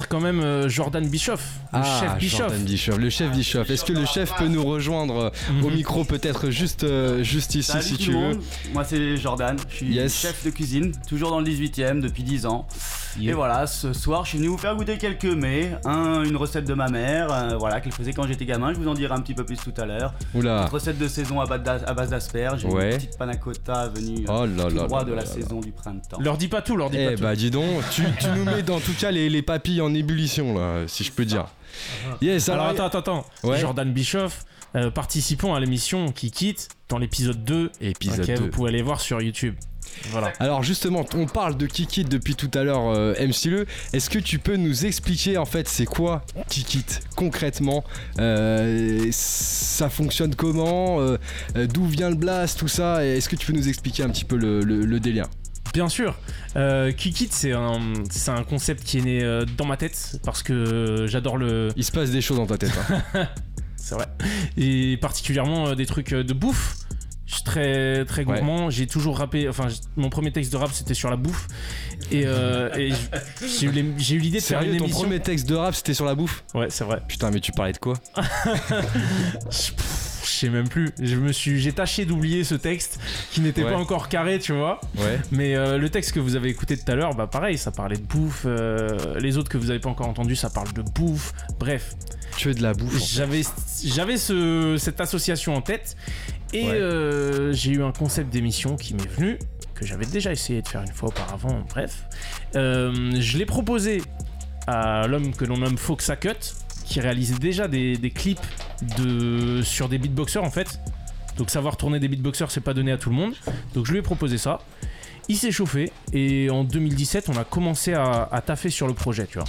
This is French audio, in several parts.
quand même Jordan Bischoff, le chef Bischoff. Jordan Bischoff, le chef Bischoff. Est-ce que le chef peut nous rejoindre au micro peut-être juste ici Salut si tout tu le veux. monde. Moi c'est Jordan, je suis chef de cuisine, toujours dans le 18ème depuis 10 ans. Et voilà, ce soir je suis venu vous faire goûter quelques mets. Une recette de ma mère, voilà, qu'elle faisait quand j'étais gamin, je vous en dirai un petit peu plus tout à l'heure. Oula. Une recette de saison à base d'asperges, une petite panna cotta venue tout droit de la saison du printemps. Leur dis pas tout, leur dis pas tout. Bah dis donc, tu nous mets dans tout cas les papilles en ébullition là, si je peux dire. Yes, alors attends. Ouais. Jordan Bischoff, participant à l'émission qui quitte dans l'épisode 2. Épisode 2. Vous pouvez aller voir sur YouTube. Voilà. Alors justement, on parle de Kikit depuis tout à l'heure, MCLE. Est-ce que tu peux nous expliquer en fait c'est quoi Kikit concrètement, ça fonctionne comment, d'où vient le blast, tout ça. Est-ce que tu peux nous expliquer un petit peu le délire? Bien sûr, Kikit c'est un concept qui est né dans ma tête parce que j'adore le... Il se passe des choses dans ta tête hein. C'est vrai. Et particulièrement des trucs de bouffe. Je suis très très gourmand, j'ai toujours rappé, enfin mon premier texte de rap c'était sur la bouffe et j'ai eu l'idée de faire une émission. Ton premier texte de rap c'était sur la bouffe? Ouais, c'est vrai. Putain, mais tu parlais de quoi? Je sais même plus. J'ai tâché d'oublier ce texte qui n'était pas encore carré, tu vois. Ouais. Mais le texte que vous avez écouté tout à l'heure, bah pareil, ça parlait de bouffe. Les autres que vous avez pas encore entendus, ça parle de bouffe. Bref. Que de la bouffe. J'avais cette association en tête et j'ai eu un concept d'émission qui m'est venu, que j'avais déjà essayé de faire une fois auparavant. Bref, je l'ai proposé à l'homme que l'on nomme Foxa Cut, qui réalisait déjà des clips sur des beatboxers en fait. Donc savoir tourner des beatboxers c'est pas donné à tout le monde. Donc je lui ai proposé ça. Il s'est chauffé et en 2017 on a commencé à taffer sur le projet, tu vois.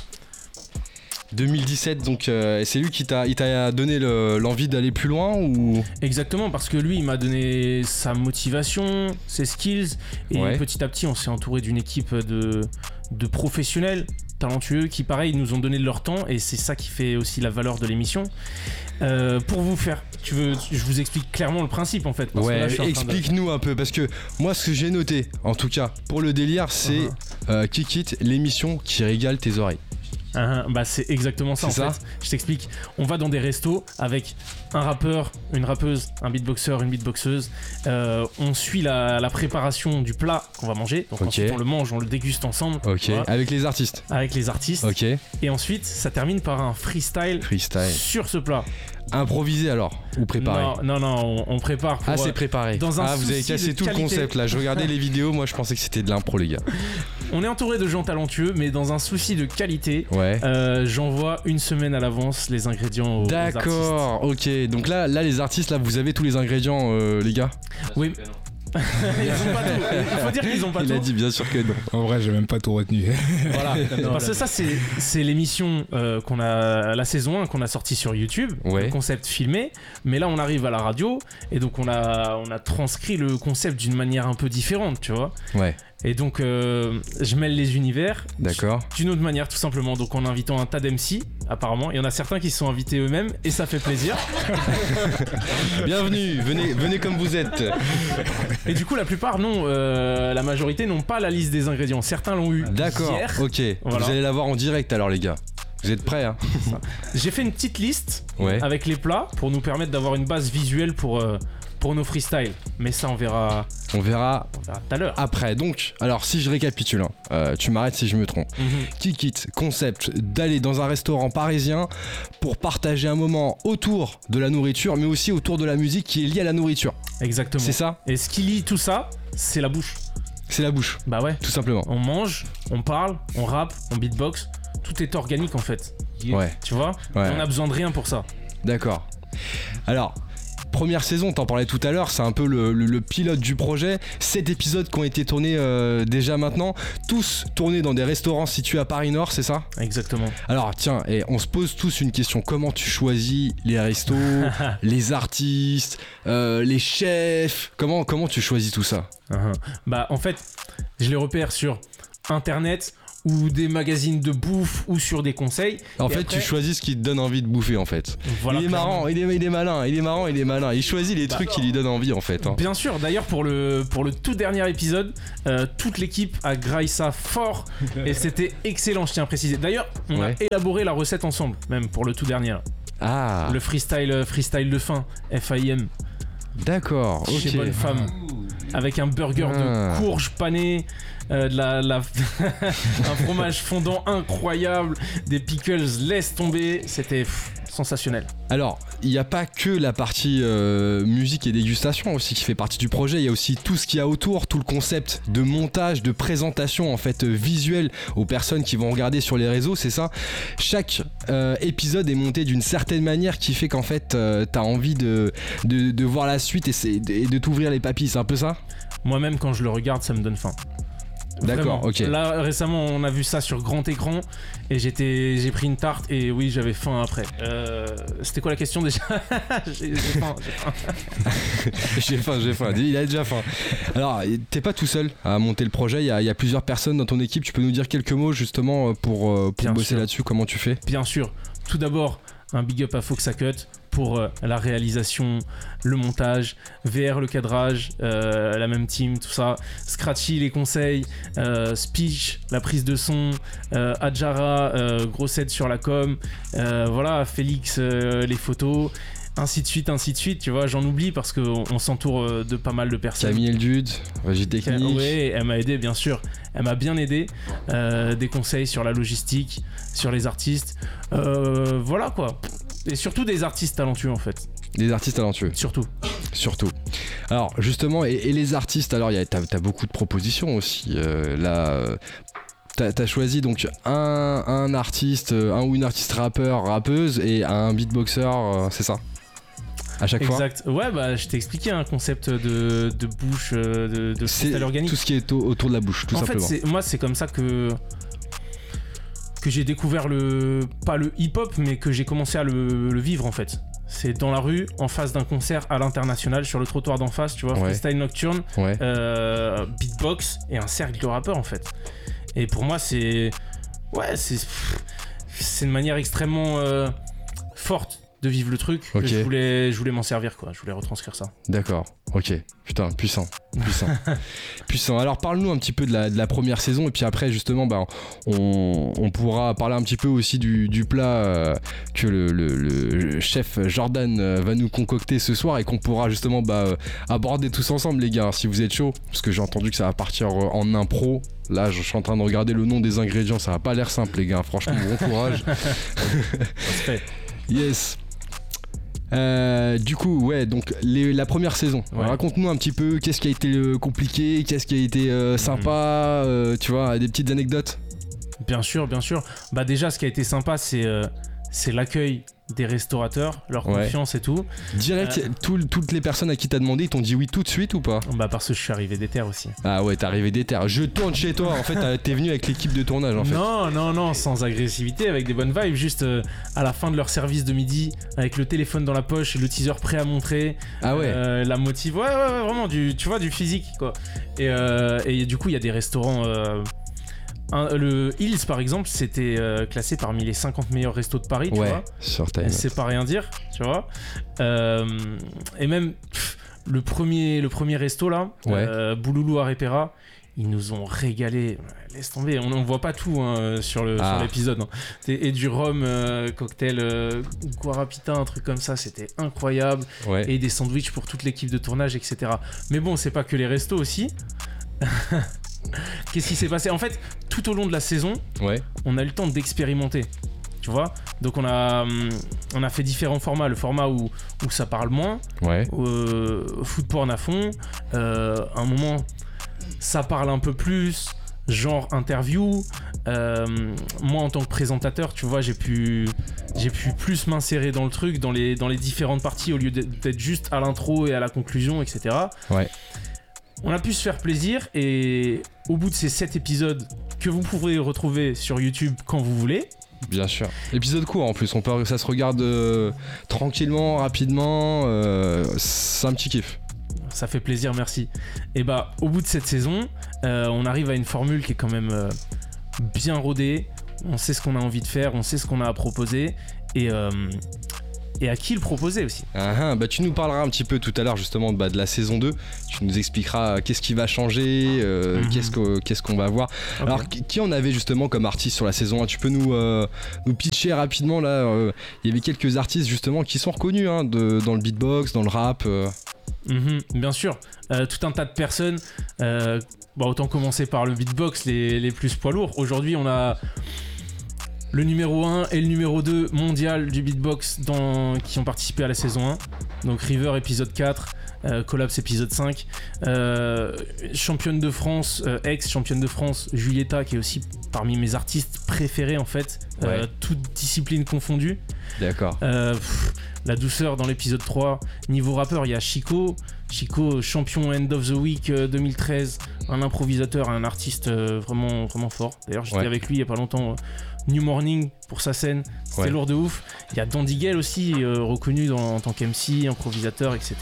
2017, donc c'est lui qui t'a donné l'envie d'aller plus loin ou... Exactement, parce que lui il m'a donné sa motivation, ses skills et petit à petit on s'est entouré d'une équipe de professionnels talentueux qui pareil nous ont donné de leur temps et c'est ça qui fait aussi la valeur de l'émission. Pour vous faire, je vous explique clairement le principe en fait. Parce que là, explique-nous un peu parce que moi ce que j'ai noté en tout cas pour le délire c'est Kikit, l'émission qui régale tes oreilles. Bah c'est exactement ça en fait. Je t'explique. On va dans des restos avec un rappeur, une rappeuse, un beatboxer, une beatboxeuse. On suit la préparation du plat qu'on va manger. Donc ensuite on le mange, on le déguste ensemble. Voilà. Avec les artistes. Avec les artistes. Ok. Et ensuite ça termine par un freestyle. Sur ce plat. Improvisé alors ou préparé? Non, on prépare. Pour, c'est préparé. Dans un vous avez cassé tout qualité. Le concept là. Je regardais les vidéos, moi je pensais que c'était de l'impro les gars. On est entouré de gens talentueux, mais dans un souci de qualité, j'envoie une semaine à l'avance les ingrédients aux artistes. D'accord, ok. Donc là les artistes, là vous avez tous les ingrédients les gars? Oui. Ils ont pas tout. Il faut dire qu'ils ont pas tout. Il a dit bien sûr que non. En vrai, j'ai même pas tout retenu. Voilà. Parce que ça, c'est l'émission la saison 1 qu'on a sortie sur YouTube, le concept filmé. Mais là, on arrive à la radio et donc on a transcrit le concept d'une manière un peu différente, tu vois. Ouais. Et donc, je mêle les univers d'une autre manière, tout simplement. Donc, en invitant un tas d'MC, apparemment. Il y en a certains qui se sont invités eux-mêmes et ça fait plaisir. Bienvenue, venez comme vous êtes. Et du coup, la plupart, non. La majorité n'ont pas la liste des ingrédients. Certains l'ont eu. D'accord, hier. ok. Voilà. Vous allez la voir en direct alors, les gars. Vous êtes prêts, hein? J'ai fait une petite liste avec les plats pour nous permettre d'avoir une base visuelle pour nos freestyles. Mais ça, on verra tout à l'heure. Après, donc, alors si je récapitule, tu m'arrêtes si je me trompe. Kikit, concept d'aller dans un restaurant parisien pour partager un moment autour de la nourriture, mais aussi autour de la musique qui est liée à la nourriture. Exactement. C'est ça? Et ce qui lie tout ça, c'est la bouche. C'est la bouche. Bah ouais. Tout simplement. On mange, on parle, on rappe, on beatbox. Tout est organique en fait. Ouais. Tu vois? On a besoin de rien pour ça. D'accord. Alors, première saison, t'en parlais tout à l'heure, c'est un peu le pilote du projet. 7 épisodes qui ont été tournés déjà maintenant, tous tournés dans des restaurants situés à Paris Nord, c'est ça? Exactement. Alors tiens, on se pose tous une question, comment tu choisis les restos, les artistes, les chefs, comment tu choisis tout ça? Bah en fait, je les repère sur internet ou des magazines de bouffe ou sur des conseils. En fait, tu choisis ce qui te donne envie de bouffer en fait. Voilà, il est marrant, il est malin, il est marrant, il est malin. Il choisit les trucs qui lui donnent envie en fait. Bien sûr, d'ailleurs pour le tout dernier épisode, toute l'équipe a graillé ça fort et c'était excellent, je tiens à préciser. D'ailleurs, on a élaboré la recette ensemble, même pour le tout dernier. Là. Le freestyle de fin, FAIM. D'accord, ok. Chez Bonne Femme. Avec un burger de courge panée, un fromage fondant incroyable, des pickles, laisse tomber, c'était sensationnel. Alors, il n'y a pas que la partie musique et dégustation aussi qui fait partie du projet, il y a aussi tout ce qu'il y a autour, tout le concept de montage, de présentation en fait visuelle aux personnes qui vont regarder sur les réseaux, c'est ça. Chaque épisode est monté d'une certaine manière qui fait qu'en fait t'as envie de voir la suite et de t'ouvrir les papilles, c'est un peu ça. Moi-même quand je le regarde ça me donne faim. D'accord, vraiment. ok. Là récemment on a vu ça sur grand écran et j'ai pris une tarte et oui j'avais faim après. C'était quoi la question déjà? J'ai faim. J'ai faim, il a déjà faim. Alors t'es pas tout seul à monter le projet, il y a plusieurs personnes dans ton équipe, tu peux nous dire quelques mots justement pour bosser là-dessus, comment tu fais? Bien sûr, tout d'abord un big up à Foxa Cut pour la réalisation, le montage, VR le cadrage, la même team, tout ça, Scratchy les conseils, Speech la prise de son, Adjara grosse aide sur la com, voilà Félix les photos, ainsi de suite, tu vois, j'en oublie parce qu'on s'entoure de pas mal de personnes. Camille Eldude, régie technique. Oui, elle m'a aidé bien sûr, elle m'a bien aidé, des conseils sur la logistique, sur les artistes, voilà quoi. Et surtout des artistes talentueux en fait. Des artistes talentueux. Surtout. Alors justement, et les artistes, alors t'as beaucoup de propositions aussi. Là, t'as choisi donc un artiste, un ou une artiste rappeur, rappeuse et un beatboxer, c'est ça? À chaque fois. Exact. Ouais, bah je t'ai expliqué un concept de bouche, de freestyle organique. Tout ce qui est autour de la bouche, tout simplement. En fait, moi c'est comme ça que j'ai découvert pas le hip-hop, mais que j'ai commencé à le vivre en fait. C'est dans la rue, en face d'un concert à l'international, sur le trottoir d'en face, tu vois, freestyle nocturne, beatbox et un cercle de rappeurs en fait. Et pour moi c'est une manière extrêmement forte de vivre le truc. Okay. Je voulais m'en servir quoi, je voulais retranscrire ça. D'accord, ok, putain, puissant. Alors parle-nous un petit peu de la première saison et puis après justement on pourra parler un petit peu aussi du plat que le chef Jordan va nous concocter ce soir et qu'on pourra justement aborder tous ensemble les gars, si vous êtes chauds, parce que j'ai entendu que ça va partir en impro. Là je suis en train de regarder le nom des ingrédients, ça va pas l'air simple les gars, franchement bon courage. Yes. Du coup, ouais, donc la première saison. Ouais. Raconte-nous un petit peu qu'est-ce qui a été compliqué, qu'est-ce qui a été sympa, tu vois, des petites anecdotes. Bien sûr. Bah déjà, ce qui a été sympa, c'est l'accueil des restaurateurs, leur confiance et tout. Direct, toutes les personnes à qui t'as demandé, ils t'ont dit oui tout de suite ou pas? Bah parce que je suis arrivé des terres aussi. Ah ouais, t'es arrivé des terres. Je tourne chez toi, en fait, t'es venu avec l'équipe de tournage en fait. Non, sans agressivité, avec des bonnes vibes, juste à la fin de leur service de midi, avec le téléphone dans la poche et le teaser prêt à montrer. Ah ouais. La motive, ouais, vraiment, tu vois, du physique quoi. Et du coup, il y a des restaurants... le Hills par exemple c'était classé parmi les 50 meilleurs restos de Paris, tu vois. C'est pas rien dire, tu vois. Et même le premier resto là, Bouloulou à Repera, ils nous ont régalé. Laisse tomber, on voit pas tout sur l'épisode. Hein. Et du rhum, cocktail Guarapita, un truc comme ça, c'était incroyable. Ouais. Et des sandwichs pour toute l'équipe de tournage, etc. Mais bon, c'est pas que les restos aussi. Qu'est-ce qui s'est passé? En fait, tout au long de la saison, on a eu le temps d'expérimenter. Tu vois? Donc on a fait différents formats. Le format où ça parle moins, food porn à fond. Un moment, ça parle un peu plus, genre interview. Moi, en tant que présentateur, tu vois, j'ai pu plus m'insérer dans le truc, dans les différentes parties, au lieu d'être juste à l'intro et à la conclusion, etc. Ouais. On a pu se faire plaisir et au bout de ces 7 épisodes que vous pourrez retrouver sur YouTube quand vous voulez. Bien sûr. Épisode court en plus, ça se regarde tranquillement, rapidement, c'est un petit kiff. Ça fait plaisir, merci. Et au bout de cette saison, on arrive à une formule qui est quand même bien rodé, on sait ce qu'on a envie de faire, on sait ce qu'on a à proposer et à qui le proposer aussi. Bah tu nous parleras un petit peu tout à l'heure justement de la saison 2. Tu nous expliqueras qu'est-ce qui va changer, qu'est-ce qu'on va voir. Okay. Alors qui on avait justement comme artiste sur la saison 1? Tu peux nous pitcher rapidement là. Il y avait quelques artistes justement qui sont reconnus dans le beatbox, dans le rap. Bien sûr, tout un tas de personnes. Autant commencer par le beatbox, les plus poids lourds. Aujourd'hui on a le numéro 1 et le numéro 2 mondial du beatbox qui ont participé à la saison 1. Donc River épisode 4, Collapse épisode 5. Championne de France, ex-championne de France, Julieta, qui est aussi parmi mes artistes préférés en fait, toutes disciplines confondues. D'accord. La douceur dans l'épisode 3. Niveau rappeur, il y a Chico, champion End of the Week 2013, un improvisateur, un artiste vraiment, vraiment fort. D'ailleurs, j'étais avec lui il y a pas longtemps. New Morning pour sa scène, c'était lourd de ouf. Il y a Don Digel aussi, reconnu en tant qu'MC, improvisateur, etc.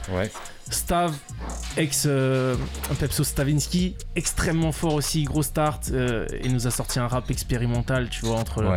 Stav, ex Pepso Stavinsky, extrêmement fort aussi, gros start. Il nous a sorti un rap expérimental, tu vois, entre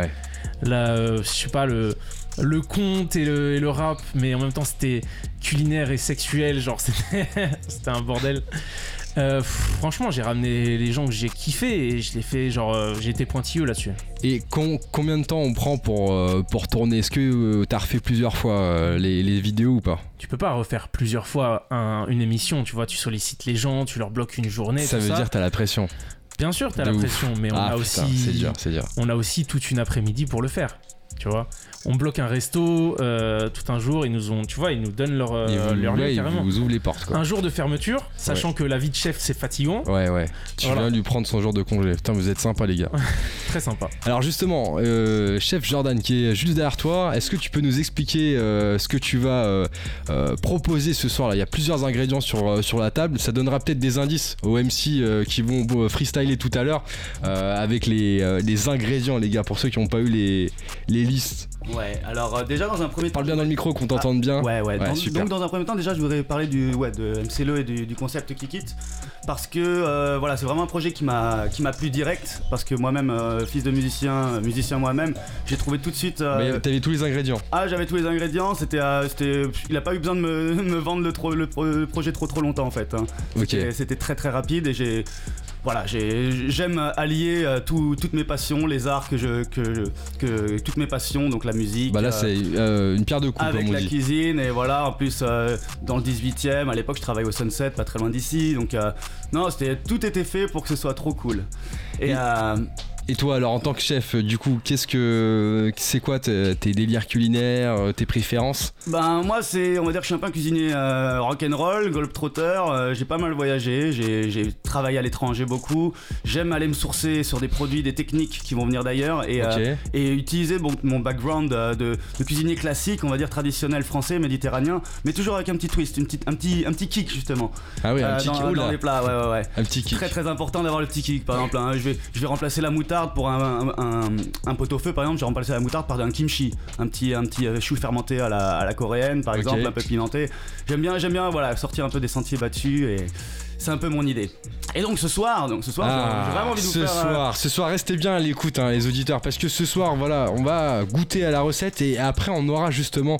je sais pas, le conte et le rap, mais en même temps c'était culinaire et sexuel, genre c'était un bordel. Franchement, j'ai ramené les gens que j'ai kiffé et je l'ai fait, j'ai été pointilleux là-dessus. Et combien de temps on prend pour tourner? Est-ce que t'as refait plusieurs fois les vidéos ou pas? Tu peux pas refaire plusieurs fois une émission, tu vois, tu sollicites les gens, tu leur bloques une journée. Ça veut dire t'as la pression. Bien sûr, t'as la pression, mais on a aussi. C'est dur. On a aussi toute une après-midi pour le faire. Tu vois, on bloque un resto tout un jour, ils nous donnent leur lieu carrément. Ils vous ouvrent les portes quoi. Un jour de fermeture, sachant que la vie de chef c'est fatigant. Tu viens lui prendre son jour de congé. Putain, vous êtes sympa les gars. Très sympa. Alors justement, chef Jordan qui est juste derrière toi, est-ce que tu peux nous expliquer ce que tu vas proposer ce soir là? Il y a plusieurs ingrédients sur la table, ça donnera peut-être des indices aux MC qui vont freestyler tout à l'heure avec les ingrédients les gars, pour ceux qui n'ont pas eu les listes. Ouais, alors déjà dans un premier temps. Parle bien dans le micro qu'on t'entende bien. Donc dans un premier temps, déjà je voudrais parler de MCLE et du concept Kikit. Parce que c'est vraiment un projet qui m'a plu direct. Parce que moi-même, fils de musicien moi-même, j'ai trouvé tout de suite. Mais t'avais tous les ingrédients. J'avais tous les ingrédients. Il a pas eu besoin de me vendre le projet trop longtemps en fait. C'était très très rapide et j'aime allier toutes mes passions, les arts que toutes mes passions, donc la musique. Là c'est une pierre de coups avec comme on la dit. Cuisine et voilà, en plus dans le 18e, à l'époque je travaillais au Sunset, pas très loin d'ici, donc tout était fait pour que ce soit trop cool. Et toi alors en tant que chef, du coup, c'est quoi tes délires culinaires, tes préférences? Moi on va dire que je suis un peu un cuisinier rock'n'roll, globetrotter, j'ai pas mal voyagé, j'ai travaillé à l'étranger beaucoup, j'aime aller me sourcer sur des produits, des techniques qui vont venir d'ailleurs et utiliser mon background de cuisinier classique, on va dire traditionnel français, méditerranéen, mais toujours avec un petit twist, un petit kick justement. Ah oui, un petit kick dans les plats, ouais. Un petit kick. Très très important d'avoir le petit kick, par exemple, je vais remplacer la moutarde pour un pot-au-feu, par exemple, j'ai remplacé la moutarde par un kimchi, un petit chou fermenté à la coréenne, par exemple, un peu pimenté. J'aime bien sortir un peu des sentiers battus et c'est un peu mon idée. Et donc ce soir, j'ai vraiment envie de vous faire... Ce soir, restez bien à l'écoute les auditeurs, parce que ce soir, on va goûter à la recette et après on aura justement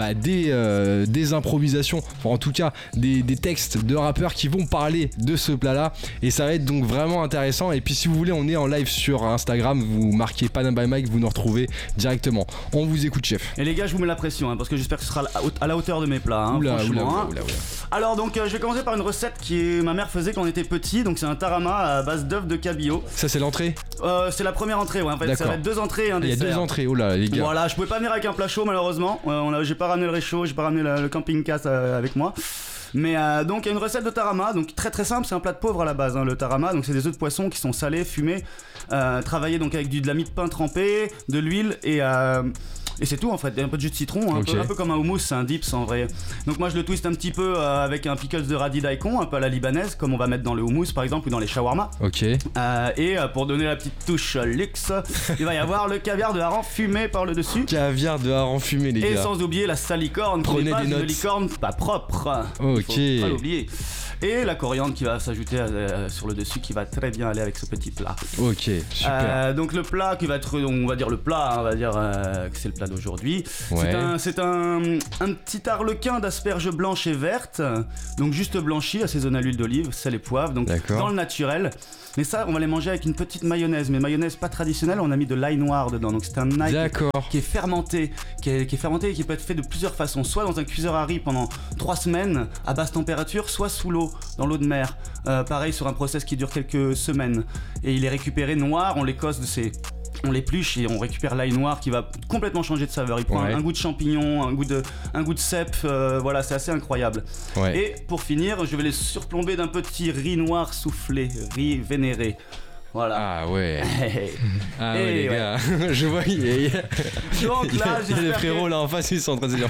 des improvisations, enfin, en tout cas des textes de rappeurs qui vont parler de ce plat-là et ça va être donc vraiment intéressant. Et puis si vous voulez, on est en live sur Instagram, vous marquez Panam by Mike, vous nous retrouvez directement. On vous écoute chef. Et les gars, je vous mets la pression parce que j'espère que ce sera à la hauteur de mes plats. Oula. Alors donc je vais commencer par une recette ma mère faisait quand on était petit, donc c'est un tarama à base d'œufs de cabillaud. Ça c'est l'entrée c'est la première entrée, en fait. D'accord. Ça va être 2 entrées et un dessert. Il y a 2 entrées, oh là les gars. Voilà, je pouvais pas venir avec un plat chaud malheureusement, j'ai pas ramené le réchaud, j'ai pas ramené le camping-casse avec moi. Mais donc il y a une recette de tarama, donc très très simple, c'est un plat de pauvre à la base, le tarama, donc c'est des œufs de poisson qui sont salés, fumés, travaillés donc avec de la mie de pain trempée, de l'huile et c'est tout en fait, un peu de jus de citron, un peu comme un houmous, c'est un dips en vrai. Donc moi je le twist un petit peu avec un pickles de radis daikon, un peu à la libanaise, comme on va mettre dans le houmous par exemple ou dans les shawarma. Et pour donner la petite touche luxe, il va y avoir le caviar de hareng fumé par le dessus. Caviar de hareng fumé les gars. Et sans oublier la salicorne, prenez des notes. De licorne pas propre. Ok. Faut pas l'oublier. et la coriandre qui va s'ajouter sur le dessus, qui va très bien aller avec ce petit plat. Ok, super. Donc le plat qui va être, on va dire le plat, on va dire que c'est le plat d'aujourd'hui. Ouais. C'est un petit arlequin d'asperges blanches et vertes, donc juste blanchi, assaisonné à l'huile d'olive, sel et poivre, donc dans le naturel. Mais ça, on va les manger avec une petite mayonnaise, mais mayonnaise pas traditionnelle, on a mis de l'ail noir dedans. Donc c'est un ail qui est fermenté, qui est fermenté et qui peut être fait de plusieurs façons. Soit dans un cuiseur à riz pendant 3 semaines à basse température, soit sous l'eau, dans l'eau de mer. Pareil sur un process qui dure quelques semaines. Et il est récupéré noir, on l'écosse on l'épluche et on récupère l'ail noir qui va complètement changer de saveur. Il prend un goût de champignon, un goût de cèpe, voilà, c'est assez incroyable. Ouais. Et pour finir, je vais les surplomber d'un petit riz noir soufflé, riz vénéré. Voilà. Ah ouais. Ah ouais les gars. Je vois. Donc là, il y a les frérots là en face, ils sont en train de se dire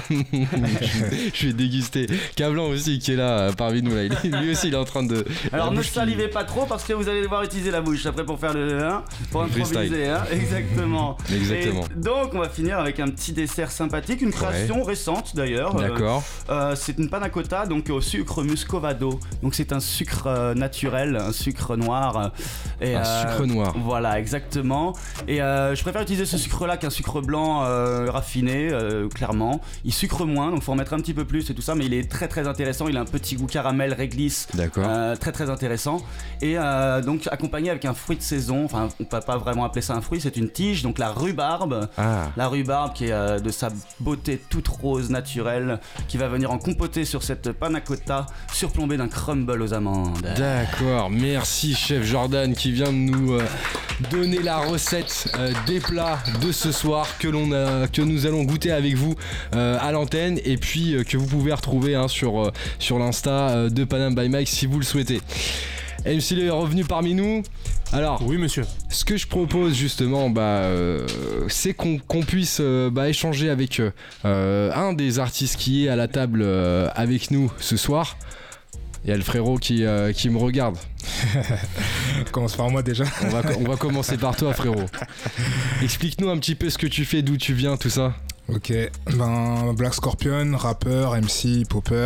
je vais déguster. Cablan aussi qui est là parmi nous là. Lui aussi il est en train de. Alors ne salivez pas trop parce que vous allez devoir utiliser la bouche après pour faire pour improviser. Exactement. Exactement. Et donc on va finir avec un petit dessert sympathique, une création récente d'ailleurs. D'accord. C'est une panna cotta donc au sucre muscovado. Donc c'est un sucre naturel, un sucre noir. Et sucre noir. Voilà, exactement. Et je préfère utiliser ce sucre-là qu'un sucre blanc raffiné, clairement. Il sucre moins, donc faut en mettre un petit peu plus et tout ça, mais il est très très intéressant. Il a un petit goût caramel, réglisse. D'accord. Très très intéressant. Et donc accompagné avec un fruit de saison. Enfin, on peut pas vraiment appeler ça un fruit, c'est une tige. Donc la rhubarbe. La rhubarbe qui est de sa beauté toute rose naturelle, qui va venir en compoter sur cette panna cotta, surplombée d'un crumble aux amandes. D'accord. Merci chef Jordan qui vient de nous donner la recette des plats de ce soir que nous allons goûter avec vous à l'antenne et puis que vous pouvez retrouver sur l'insta de Panam by Mike si vous le souhaitez. MC est revenu parmi nous. Alors, oui monsieur. Ce que je propose justement, c'est qu'on puisse échanger avec un des artistes qui est à la table avec nous ce soir. Il y a le frérot qui me regarde. Commence par moi déjà. On va commencer par toi frérot. Explique-nous un petit peu ce que tu fais, d'où tu viens, tout ça. Ok, Black Scorpion, rappeur, MC, popper.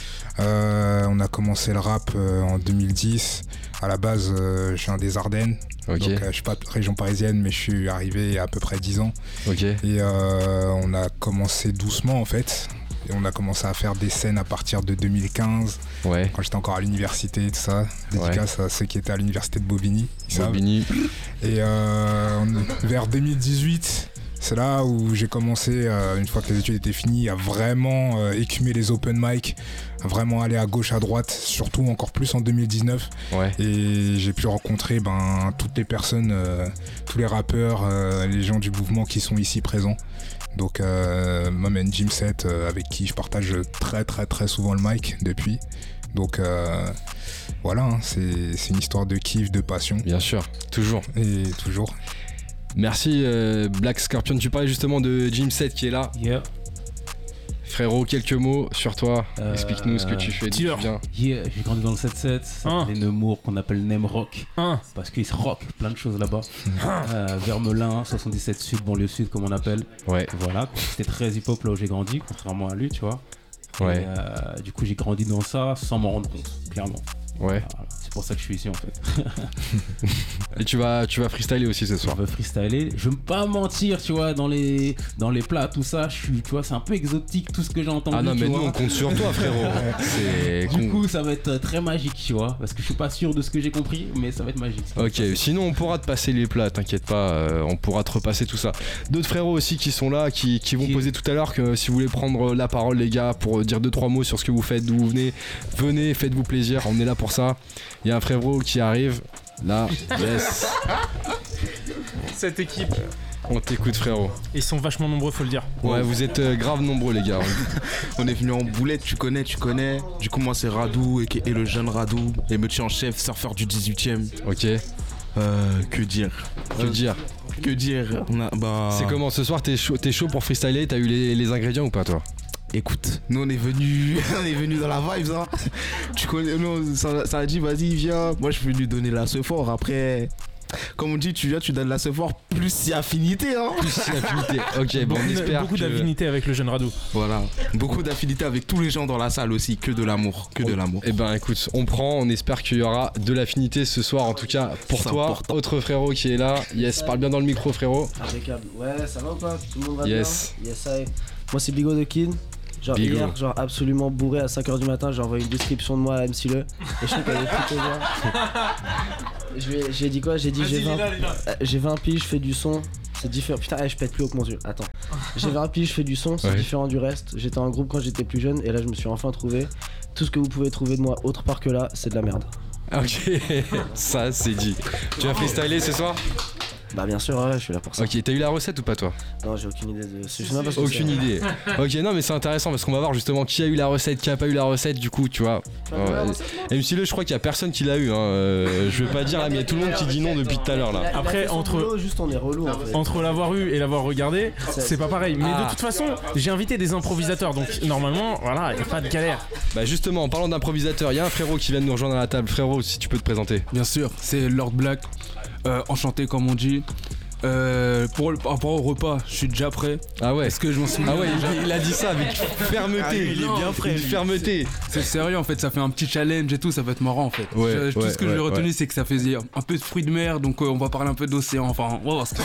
On a commencé le rap en 2010. À la base, je viens des Ardennes. Okay. Donc je suis pas de région parisienne, mais je suis arrivé il y a à peu près 10 ans. Okay. Et on a commencé doucement en fait. Et on a commencé à faire des scènes à partir de 2015, quand j'étais encore à l'université et tout ça. Dédicace à ceux qui étaient à l'université de Bobigny. Et vers 2018, c'est là où j'ai commencé, une fois que les études étaient finies, à vraiment écumer les open mic, à vraiment aller à gauche, à droite, surtout encore plus en 2019. Et j'ai pu rencontrer toutes les personnes, tous les rappeurs, les gens du mouvement qui sont ici présents. Donc ma main Jim Set avec qui je partage très très très souvent le mic depuis. Donc voilà, c'est une histoire de kiff, de passion. Bien sûr, toujours. Et toujours. Merci Black Scorpion, tu parlais justement de Jim Set qui est là. Yeah. Frérot, quelques mots sur toi, explique-nous ce que tu fais, d'où tu viens. J'ai grandi dans le 7-7, c'est les Nemours qu'on appelle Nem Rock, parce qu'ils se rock plein de choses là-bas. Vermelin, 77 Sud, banlieue Sud comme on appelle. Voilà, c'était très hip-hop là où j'ai grandi, contrairement à lui, tu vois. Et, du coup j'ai grandi dans ça sans m'en rendre compte, clairement. Voilà, c'est pour ça que je suis ici en fait. Et tu vas freestyler aussi ce soir. Je vais freestyler. Je veux pas mentir, tu vois, dans les plats, tout ça, tu vois, c'est un peu exotique tout ce que j'ai entendu. Ah non, mais nous on compte sur toi, frérot. Du coup, ça va être très magique, tu vois, parce que je suis pas sûr de ce que j'ai compris, mais ça va être magique. Ok, sinon on pourra te passer les plats, t'inquiète pas, on pourra te repasser tout ça. D'autres frérots aussi qui sont là, qui vont poser tout à l'heure, que si vous voulez prendre la parole, les gars, pour dire 2-3 mots sur ce que vous faites, d'où vous venez, faites-vous plaisir, on est là pour ça. Il y a un frérot qui arrive là. Yes. Cette équipe. On t'écoute frérot. Ils sont vachement nombreux, faut le dire. Ouais, vous êtes grave nombreux les gars. On est venu en boulette, tu connais. Du coup moi c'est Radou et le jeune Radou, et métier en chef, surfeur du 18ème. Ok. Que dire C'est comment ce soir, t'es chaud pour freestyler? T'as eu les ingrédients ou pas toi? Écoute, nous on est venu dans la vibe, hein. Tu connais, ça a dit vas-y viens. Moi je suis venu donner la ce fort. Après comme on dit, tu viens, tu donnes la sephore, plus si affinité. Hein. Plus si affinité. Ok, bon, on espère beaucoup d'affinité avec le jeune Radou. Voilà, beaucoup d'affinité avec tous les gens dans la salle aussi, que de l'amour, de l'amour. Eh ben écoute, on prend, on espère qu'il y aura de l'affinité ce soir, en tout cas pour c'est toi, important. Autre frérot qui est là. Yes, parle bien dans le micro frérot. Impeccable. Ouais, ça va ou pas? Tout le monde va yes. bien? Yes, I. Moi c'est Bigo de Kid. Genre Bigo. hier, genre absolument bourré à 5h du matin, j'ai envoyé une description de moi à MC Le. Et je trouve qu'elle est plutôt bien. J'ai dit quoi? J'ai dit j'ai 20 piges, je fais du son. C'est différent. Putain, je pète plus haut que mon yeux. Attends. J'ai 20 piges, je fais du son, c'est différent du reste. J'étais en groupe quand j'étais plus jeune et là je me suis enfin trouvé. Tout ce que vous pouvez trouver de moi autre part que là, c'est de la merde. Ok, ça c'est dit. Tu vas freestyler ce soir? Bah bien sûr, ouais, je suis là pour ça. Ok, t'as eu la recette ou pas toi? Non, j'ai aucune idée de ce que aucune idée. Ok, non mais c'est intéressant parce qu'on va voir justement qui a eu la recette, qui a pas eu la recette du coup, tu vois. MC Le, je crois qu'il y a personne qui l'a eu hein. Je veux pas dire là, mais il y a tout le monde qui dit non depuis tout à l'heure là. Après entre juste on est relou en fait. Entre l'avoir eu et l'avoir regardé, c'est pas pareil. Mais de toute façon, j'ai invité des improvisateurs donc normalement, voilà, y a pas de galère. Bah justement, en parlant d'improvisateurs, il y a un frérot qui vient de nous rejoindre à la table. Frérot, si tu peux te présenter. Bien sûr, c'est Lord Black. Enchanté comme on dit. Par rapport au repas, je suis déjà prêt. Ah ouais. Est-ce que je m'en souviens? Ah ouais, il a dit ça avec fermeté. Ah, il est bien prêt. Une fermeté. C'est sérieux en fait, ça fait un petit challenge et tout, ça va être marrant en fait. Ouais, tout ce que j'ai retenu c'est que ça faisait un peu de fruits de mer, donc on va parler un peu d'océan. Enfin, on va voir ce que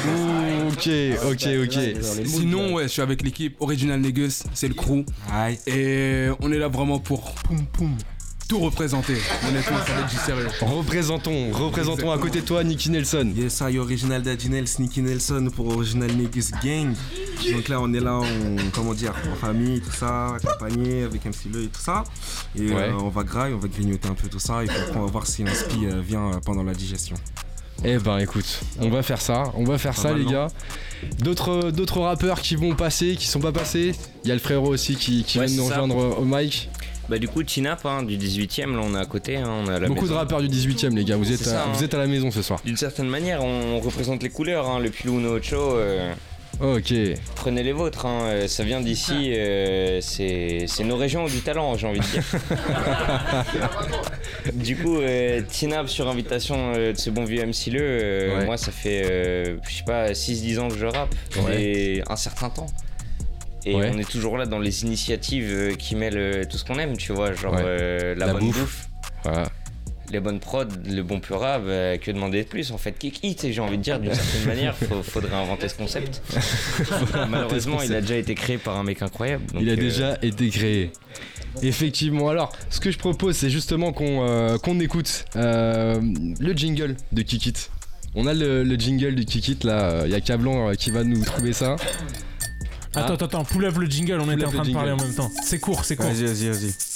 Ok. Sinon, ouais, je suis avec l'équipe Original Negus, c'est le crew. Aïe. Et on est là vraiment pour tout représenter. Honnêtement, ça va être du sérieux. Représentons à côté de toi Nicky Nelson. Yes, I Original Daddy Nels, Nicky Nelson pour Original Negus Gang. Donc là, on est là, en famille, tout ça, accompagné avec MC Le et tout ça. Et on va grignoter un peu tout ça. Et puis après, on va voir si l'inspi vient pendant la digestion. Eh ben écoute, on va faire ça les gars. D'autres rappeurs qui vont passer, qui sont pas passés. Il y a le frérot aussi qui vient de nous rejoindre au mic. Bah du coup Tinap du 18ème, là on est à côté, on est à la Beaucoup maison. de rappeurs du 18ème les gars, vous êtes à la maison ce soir. D'une certaine manière on représente les couleurs, le Pilou No Ocho, ok. Prenez les vôtres, ça vient d'ici, c'est nos régions du talent j'ai envie de dire. Du coup Tinap sur invitation de ce bon vieux MC Le, moi ça fait je sais pas 6-10 ans que je rappe, et un certain temps. Et on est toujours là dans les initiatives qui mêlent tout ce qu'on aime, tu vois, genre la bonne bouffe, les bonnes prods, le bon pura, que demander de plus en fait, kick it, j'ai envie de dire d'une certaine manière, faudrait inventer ce concept. Malheureusement il a déjà été créé par un mec incroyable. Donc, il a déjà été créé. Effectivement, alors ce que je propose c'est justement qu'on écoute le jingle de Kikit. On a le jingle de Kikit là, il y a Cablon qui va nous trouver ça. Attends, pull up le jingle, on était en train de parler en même temps. C'est court. Vas-y.